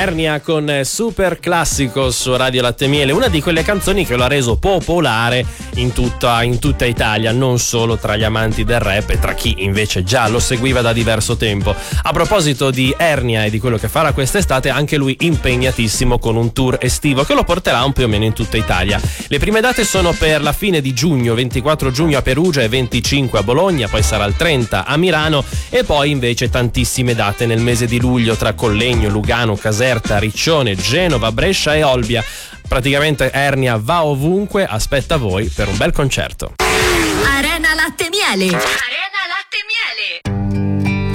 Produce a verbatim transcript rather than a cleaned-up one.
Ernia con Super Classico su Radio Latte Miele, una di quelle canzoni che lo ha reso popolare in tutta, in tutta Italia, non solo tra gli amanti del rap e tra chi invece già lo seguiva da diverso tempo. A proposito di Ernia e di quello che farà quest'estate, anche lui impegnatissimo con un tour estivo che lo porterà un più o meno in tutta Italia. Le prime date sono per la fine di giugno, ventiquattro giugno a Perugia e venticinque a Bologna, poi sarà il trenta a Milano e poi invece tantissime date nel mese di luglio tra Collegno, Lugano, Caserta, Riccione, Genova, Brescia e Olbia. Praticamente Ernia va ovunque, aspetta voi per un bel concerto. Arena Latte Miele.